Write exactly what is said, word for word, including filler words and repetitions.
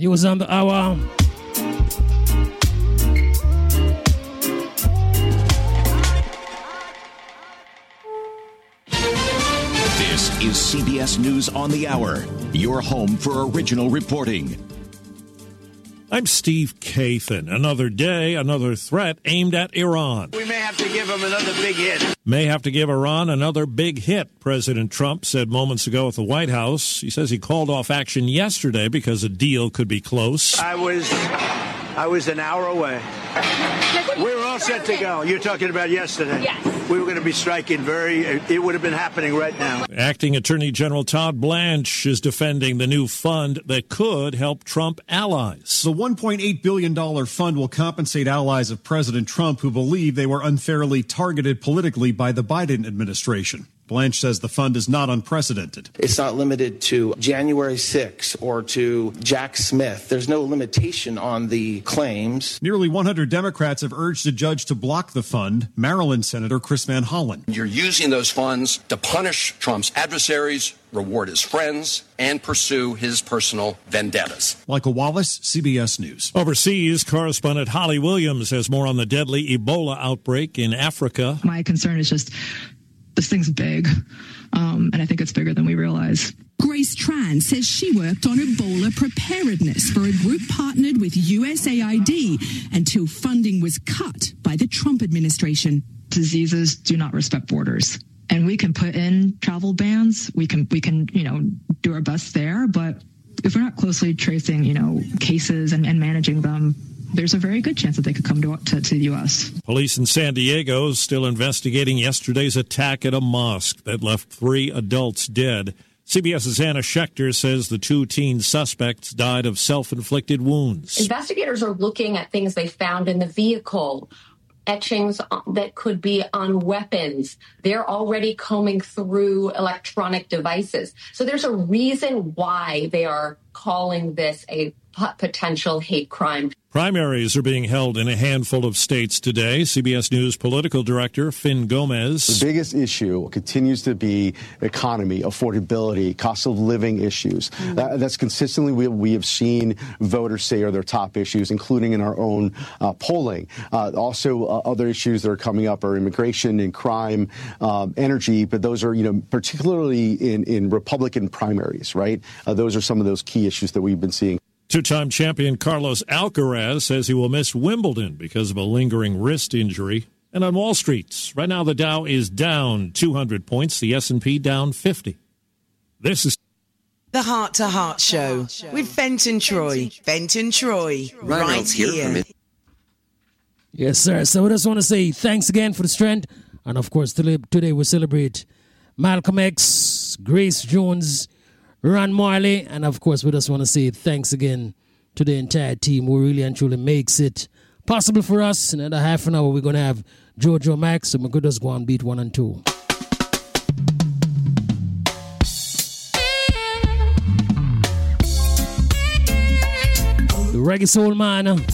He was on the hour. This is C B S News on the Hour, your home for original reporting. I'm Steve Kathan. Another day, another threat aimed at Iran. We may have to give them another big hit. May have to give Iran another big hit, President Trump said moments ago at the White House. He says he called off action yesterday because a deal could be close. I was, I was an hour away. We were all set to go. You're talking about yesterday. Yes. We were going to be striking very, it would have been happening right now. Acting Attorney General Todd Blanche is defending the new fund that could help Trump allies. The one point eight billion dollars fund will compensate allies of President Trump who believe they were unfairly targeted politically by the Biden administration. Blanche says the fund is not unprecedented. It's not limited to January sixth or to Jack Smith. There's no limitation on the claims. Nearly one hundred Democrats have urged a judge to block the fund. Maryland Senator Chris Van Hollen. You're using those funds to punish Trump's adversaries, reward his friends, and pursue his personal vendettas. Michael Wallace, C B S News. Overseas, correspondent Holly Williams has more on the deadly Ebola outbreak in Africa. My concern is just this thing's big, um, and I think it's bigger than we realize. Grace Tran says she worked on Ebola preparedness for a group partnered with U S A I D until funding was cut by the Trump administration. Diseases do not respect borders. And we can put in travel bans. We can, we can, you know, do our best there. But if we're not closely tracing, you know, cases and, and managing them, there's a very good chance that they could come to, to, to the U S. Police in San Diego still investigating yesterday's attack at a mosque that left three adults dead. CBS's Anna Schechter says the two teen suspects died of self-inflicted wounds. Investigators are looking at things they found in the vehicle, etchings that could be on weapons. They're already combing through electronic devices. So there's a reason why they are calling this a potential hate crime. Primaries are being held in a handful of states today. C B S News political director Finn Gomez. The biggest issue continues to be economy, affordability, cost of living issues. Mm-hmm. That, that's consistently we, we have seen voters say are their top issues, including in our own uh, polling. Uh, also, uh, other issues that are coming up are immigration and crime, um, energy, but those are, you know, particularly in, in Republican primaries, right? Uh, those are some of those key issues that we've been seeing. Two-time champion Carlos Alcaraz says he will miss Wimbledon because of a lingering wrist injury. And on Wall Street, right now the Dow is down two hundred points, the S and P down fifty. This is The Heart to Heart Show with Fenton Troy. Fenton Troy, right, right here. Yes, sir. So we just want to say thanks again for the strength. And, of course, today we celebrate Malcolm X, Grace Jones, Ron Marley, and of course we just want to say thanks again to the entire team who really and truly makes it possible for us. In another half an hour we're going to have Jojo Max, so we could just go on beat one and two. The Reggae Soul Man.